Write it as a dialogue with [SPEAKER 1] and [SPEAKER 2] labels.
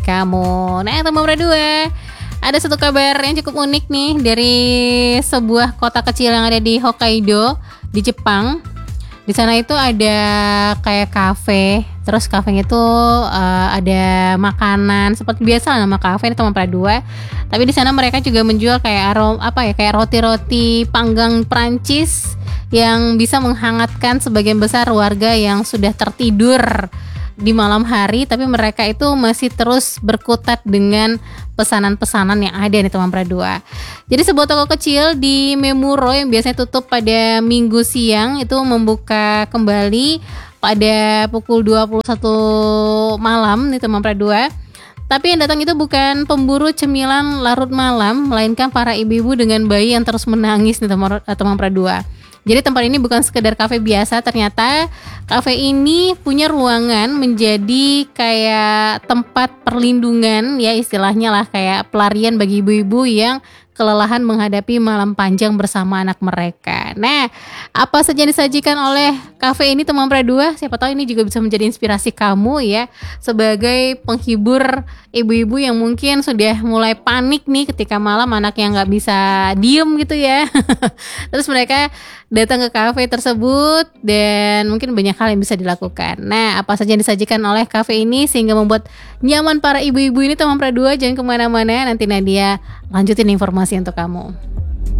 [SPEAKER 1] kamu. Nah, teman berdua, ada satu kabar yang cukup unik nih dari sebuah kota kecil yang ada di Hokkaido, di Jepang. Di sana itu ada kayak kafe, terus kafenya itu ada makanan seperti biasa nama kafe teman berdua. Tapi di sana mereka juga menjual kayak kayak roti-roti panggang Prancis yang bisa menghangatkan sebagian besar warga yang sudah tertidur di malam hari, tapi mereka itu masih terus berkutat dengan pesanan-pesanan yang ada nih teman berdua. Jadi sebuah toko kecil di Memuro yang biasanya tutup pada Minggu siang itu membuka kembali pada pukul 21 malam nih teman berdua. Tapi yang datang itu bukan pemburu cemilan larut malam, melainkan para ibu-ibu dengan bayi yang terus menangis nih teman berdua. Jadi tempat ini bukan sekedar kafe biasa, ternyata kafe ini punya ruangan menjadi kayak tempat perlindungan ya, istilahnya lah kayak pelarian bagi ibu-ibu yang kelelahan menghadapi malam panjang bersama anak mereka. Nah, apa saja yang disajikan oleh kafe ini teman berdua? Siapa tahu ini juga bisa menjadi inspirasi kamu ya, sebagai penghibur ibu-ibu yang mungkin sudah mulai panik nih ketika malam anaknya nggak bisa diem gitu ya. Terus mereka datang ke kafe tersebut dan mungkin banyak hal yang bisa dilakukan. Nah, apa saja yang disajikan oleh kafe ini sehingga membuat nyaman para ibu-ibu ini teman berdua? Jangan kemana-mana, nanti Nadia lanjutin informasi untuk kamu.